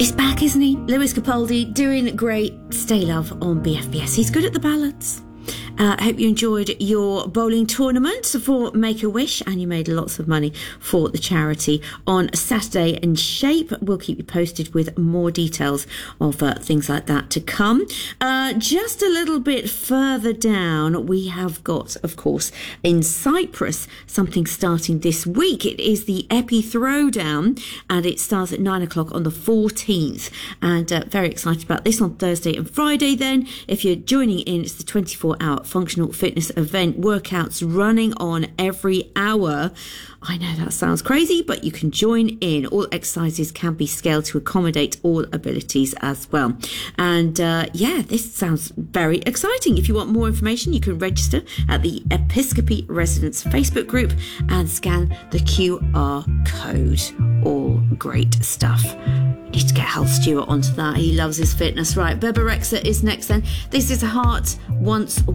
He's back, isn't he? Lewis Capaldi doing great. Stay Love on BFBS. He's good at the ballads. Hope you enjoyed your bowling tournament for Make-A-Wish and you made lots of money for the charity on Saturday in Shape. We'll keep you posted with more details of things like that to come. Just a little bit further down, we have got, of course, in Cyprus, something starting this week. It is the Epi Throwdown and it starts at 9 o'clock on the 14th. And very excited about this on Thursday and Friday then. If you're joining in, it's the 24-hour functional fitness event, workouts running on every hour. I know that sounds crazy, but you can join in. All exercises can be scaled to accommodate all abilities as well. And this sounds very exciting. If you want more information, you can register at the Episcopi Residence Facebook group and scan the QR code. All great stuff. Need to get Hal Stewart onto that. He loves his fitness. Right, Bebe Rexha is next then. This is Heart Once